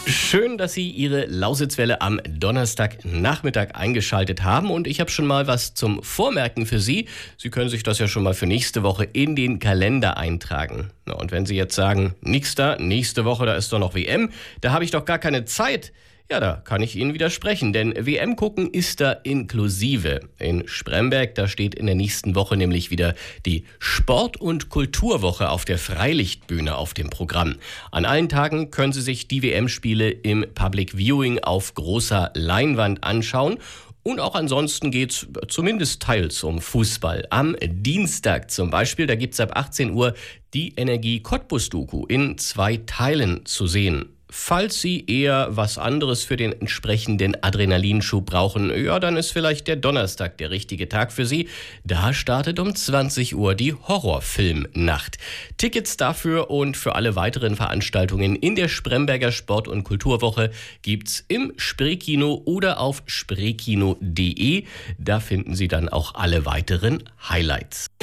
Schön, dass Sie Ihre Lausitzwelle am Donnerstagnachmittag eingeschaltet haben und ich habe schon mal was zum Vormerken für Sie. Sie können sich das ja schon mal für nächste Woche in den Kalender eintragen. Na, und wenn Sie jetzt sagen, nix da, nächste Woche, da ist doch noch WM, da habe ich doch gar keine Zeit. Ja, da kann ich Ihnen widersprechen, denn WM gucken ist da inklusive. In Spremberg, da steht in der nächsten Woche nämlich wieder die Sport- und Kulturwoche auf der Freilichtbühne auf dem Programm. An allen Tagen können Sie sich die WM-Spiele im Public Viewing auf großer Leinwand anschauen. Und auch ansonsten geht's zumindest teils um Fußball. Am Dienstag zum Beispiel, da gibt's ab 18 Uhr die Energie Cottbus-Doku in 2 Teilen zu sehen. Falls Sie eher was anderes für den entsprechenden Adrenalinschub brauchen, ja, dann ist vielleicht der Donnerstag der richtige Tag für Sie. Da startet um 20 Uhr die Horrorfilmnacht. Tickets dafür und für alle weiteren Veranstaltungen in der Spremberger Sport- und Kulturwoche gibt's im Spreekino oder auf spreekino.de. Da finden Sie dann auch alle weiteren Highlights.